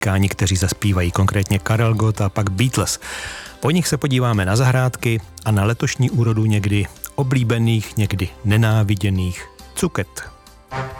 amerikáni, kteří zaspívají, konkrétně Karel Gott a pak Beatles. Po nich se podíváme na zahrádky a na letošní úrodu někdy oblíbených, někdy nenáviděných cuket.